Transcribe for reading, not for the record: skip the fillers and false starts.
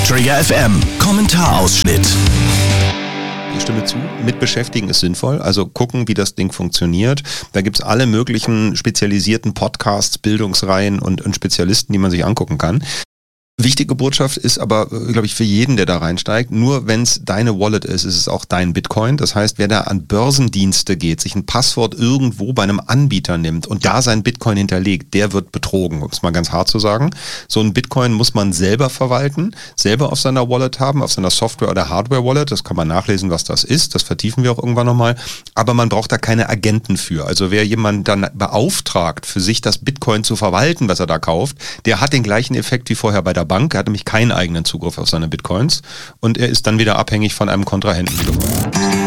Trigger FM Kommentarausschnitt. Ich stimme zu, mit beschäftigen ist sinnvoll, also gucken, wie das Ding funktioniert. Da gibt es alle möglichen spezialisierten Podcasts, Bildungsreihen und Spezialisten, die man sich angucken kann. Wichtige Botschaft ist aber, glaube ich, für jeden, der da reinsteigt, nur wenn es deine Wallet ist es auch dein Bitcoin. Das heißt, wer da an Börsendienste geht, sich ein Passwort irgendwo bei einem Anbieter nimmt und da sein Bitcoin hinterlegt, der wird betrogen, um es mal ganz hart zu sagen. So ein Bitcoin muss man selber verwalten, selber auf seiner Wallet haben, auf seiner Software- oder Hardware-Wallet. Das kann man nachlesen, was das ist. Das vertiefen wir auch irgendwann nochmal. Aber man braucht da keine Agenten für. Also wer jemanden dann beauftragt, für sich das Bitcoin zu verwalten, was er da kauft, der hat den gleichen Effekt wie vorher bei der Bank. Er hat nämlich keinen eigenen Zugriff auf seine Bitcoins und er ist dann wieder abhängig von einem Kontrahenten.